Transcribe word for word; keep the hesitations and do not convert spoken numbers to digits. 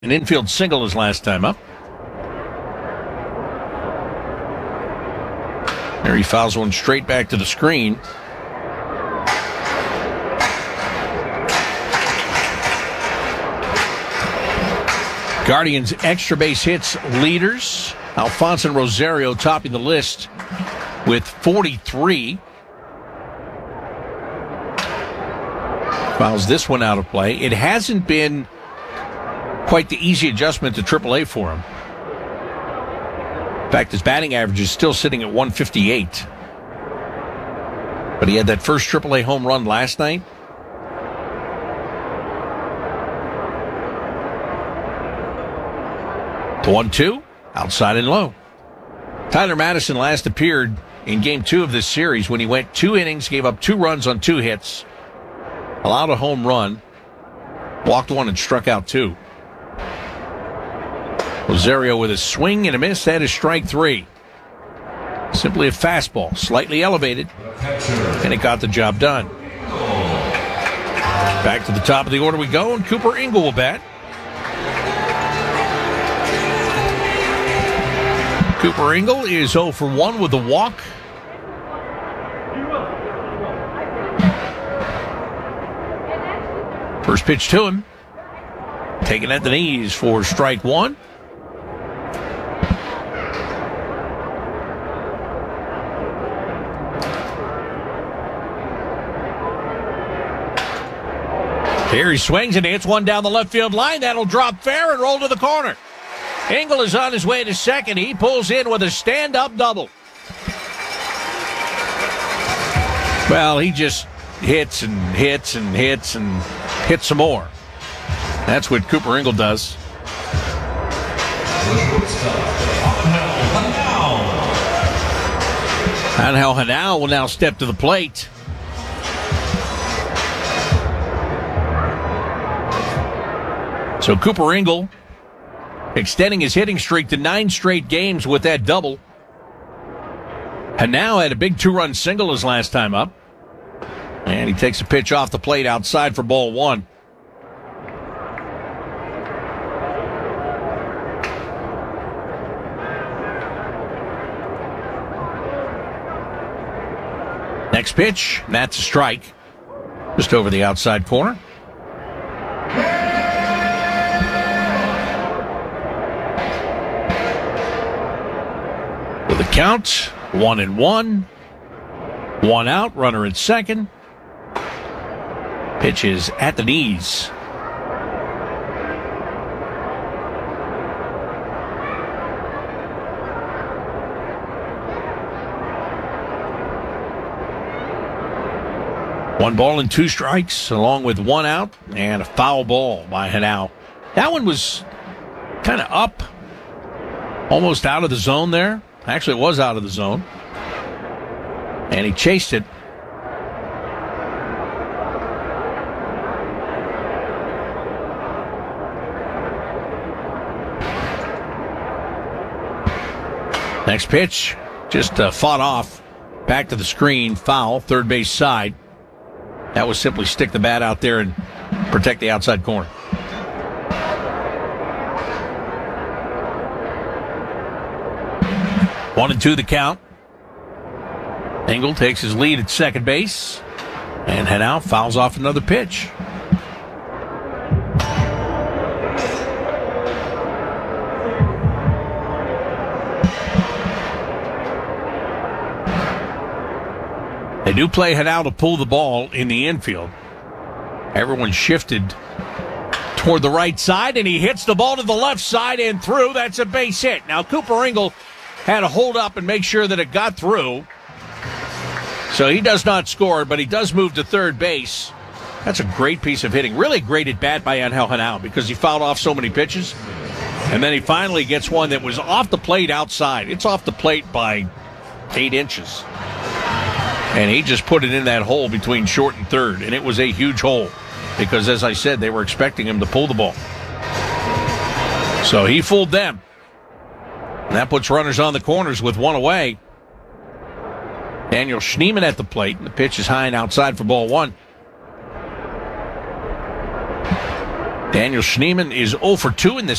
An infield single his last time up. There he fouls one straight back to the screen. Guardians extra base hits leaders. Alfonso and Rosario topping the list with forty-three. Fouls this one out of play. It hasn't been quite the easy adjustment to triple A for him. In fact, his batting average is still sitting at one fifty-eight. But he had that first triple A home run last night. To one two, outside and low. Tyler Madison last appeared in game two of this series when he went two innings, gave up two runs on two hits, allowed a home run, walked one and struck out two. Rosario with a swing and a miss. That is strike three. Simply a fastball, slightly elevated, and it got the job done. Back to the top of the order we go, and Cooper Ingle will bat. Cooper Ingle is oh for one with a walk. First pitch to him. Taken at the knees for strike one. Here he swings and hits one down the left field line. That'll drop fair and roll to the corner. Ingle is on his way to second. He pulls in with a stand-up double. Well, he just hits and hits and hits and hits some more. That's what Cooper Ingle does. Angel Hanao will now step to the plate. So Cooper Ingle extending his hitting streak to nine straight games with that double. Hanao had a big two-run single his last time up. And he takes a pitch off the plate outside for ball one. Next pitch, that's a strike. Just over the outside corner. With a count, one and one. One out, runner at second. Pitch is at the knees. One ball and two strikes, along with one out and a foul ball by Hanao. That one was kind of up, almost out of the zone there. Actually, it was out of the zone. And he chased it. Next pitch, just uh, fought off. Back to the screen, foul, third base side. That was simply stick the bat out there and protect the outside corner. One and two the count. Ingle takes his lead at second base. And Hanao fouls off another pitch. They do play Hanao to pull the ball in the infield. Everyone shifted toward the right side, and he hits the ball to the left side and through. That's a base hit. Now, Cooper Ingle had to hold up and make sure that it got through. So he does not score, but he does move to third base. That's a great piece of hitting. Really great at bat by Angel Hanao because he fouled off so many pitches. And then he finally gets one that was off the plate outside. It's off the plate by eight inches. And he just put it in that hole between short and third. And it was a huge hole because, as I said, they were expecting him to pull the ball. So he fooled them. And that puts runners on the corners with one away. Daniel Schneemann at the plate. The pitch is high and outside for ball one. Daniel Schneemann is zero for two in this